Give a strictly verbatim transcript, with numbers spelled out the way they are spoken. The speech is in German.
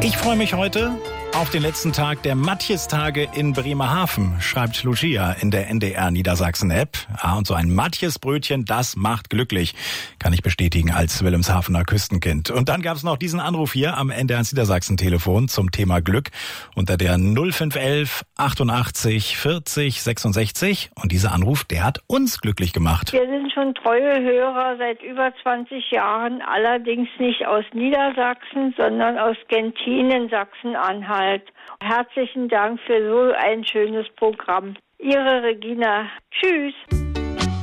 Ich freue mich heute auf den letzten Tag der Matjestage in Bremerhaven, schreibt Lucia in der N D R Niedersachsen-App. Ah, und so ein Matjesbrötchen, das macht glücklich, kann ich bestätigen als Wilhelmshavener Küstenkind. Und dann gab es noch diesen Anruf hier am N D R Niedersachsen-Telefon zum Thema Glück unter der null fünf elf achtundachtzig vierzig sechsundsechzig. Und dieser Anruf, der hat uns glücklich gemacht. Wir sind schon treue Hörer seit über zwanzig Jahren, allerdings nicht aus Niedersachsen, sondern aus Genthin, Sachsen-Anhalt. Herzlichen Dank für so ein schönes Programm. Ihre Regina. Tschüss.